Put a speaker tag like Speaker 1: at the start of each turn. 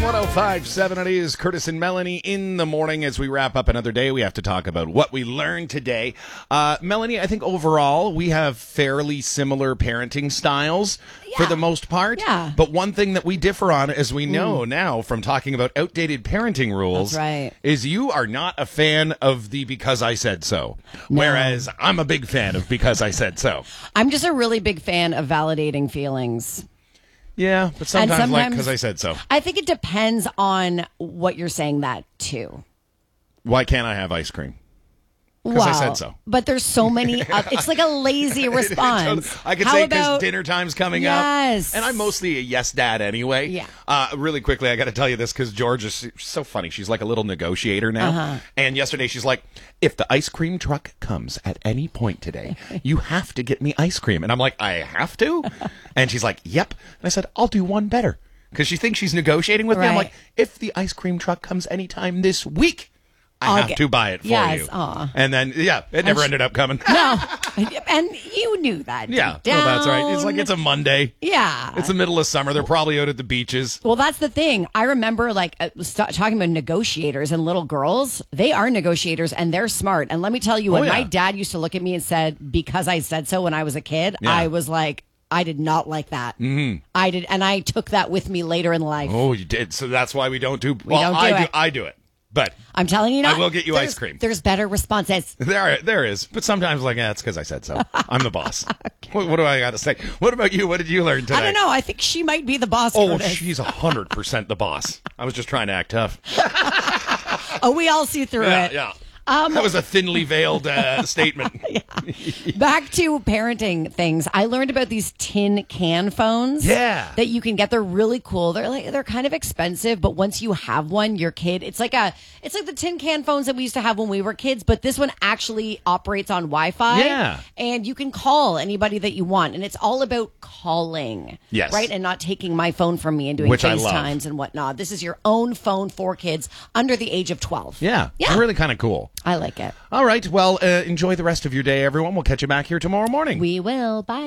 Speaker 1: 105.7. It is Curtis and Melanie in the morning. As we wrap up another day, we have to talk about what we learned today. Melanie, I think overall we have fairly similar parenting styles for the most part.
Speaker 2: Yeah.
Speaker 1: But one thing that we differ on, as we know now from talking about outdated parenting rules,
Speaker 2: That's right.
Speaker 1: is you are not a fan of the because I said so. Whereas I'm a big fan of because I said so.
Speaker 2: I'm just a really big fan of validating feelings.
Speaker 1: Yeah, but sometimes like because I said so.
Speaker 2: I think it depends on what you're saying that to.
Speaker 1: Why can't I have ice cream? Because I said so.
Speaker 2: But there's so many. It's like a lazy response.
Speaker 1: I could say because dinner time's coming up.
Speaker 2: Yes.
Speaker 1: And I'm mostly a yes dad anyway.
Speaker 2: Yeah.
Speaker 1: Really quickly, I got to tell you this because George is so funny. She's like a little negotiator now. And yesterday she's like, if the ice cream truck comes at any point today, you have to get me ice cream. And I'm like, I have to? And she's like, yep. And I said, I'll do one better. Because she thinks she's negotiating with me. I'm like, if the ice cream truck comes anytime this week, I have to buy it for you. And then, it never ended up coming.
Speaker 2: No. And you knew that.
Speaker 1: Yeah, well, that's right. It's like it's a Monday.
Speaker 2: Yeah.
Speaker 1: It's the middle of summer. They're probably out at the beaches.
Speaker 2: Well, that's the thing. I remember talking about negotiators and little girls. They are negotiators and they're smart. And let me tell you, when my dad used to look at me and said, because I said so when I was a kid, I was like, I did not like that. Mm-hmm. I did. And I took that with me later in life.
Speaker 1: Oh, you did. So that's why we don't do. I do it. But
Speaker 2: I'm telling you,
Speaker 1: I will get you ice cream.
Speaker 2: There's better responses.
Speaker 1: There is. But sometimes, it's because I said so. I'm the boss. Okay. What do I got to say? What about you? What did you learn today?
Speaker 2: I don't know. I think she might be the boss.
Speaker 1: Oh, she's 100% the boss. I was just trying to act tough.
Speaker 2: We all see through it.
Speaker 1: Yeah. That was a thinly veiled statement.
Speaker 2: Back to parenting things. I learned about these tin can phones.
Speaker 1: Yeah.
Speaker 2: That you can get. They're really cool. They're kind of expensive, but once you have one, your kid, it's like the tin can phones that we used to have when we were kids, but this one actually operates on Wi-Fi.
Speaker 1: Yeah.
Speaker 2: And you can call anybody that you want, and it's all about calling.
Speaker 1: Yes.
Speaker 2: Right? And not taking my phone from me and doing FaceTimes and whatnot. This is your own phone for kids under the age of 12.
Speaker 1: Yeah. It's really kind of cool.
Speaker 2: I like it.
Speaker 1: All right. Well, enjoy the rest of your day, everyone. We'll catch you back here tomorrow morning.
Speaker 2: We will. Bye.